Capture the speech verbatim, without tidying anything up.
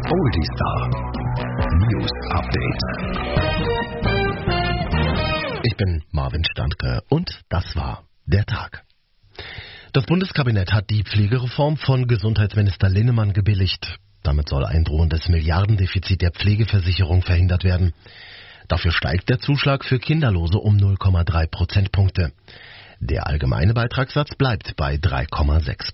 Oldie Star News Update. Ich bin Marvin Standke und das war der Tag. Das Bundeskabinett hat die Pflegereform von Gesundheitsminister Linnemann gebilligt. Damit soll ein drohendes Milliardendefizit der Pflegeversicherung verhindert werden. Dafür steigt der Zuschlag für Kinderlose um null Komma drei Prozentpunkte. Der allgemeine Beitragssatz bleibt bei drei Komma sechs.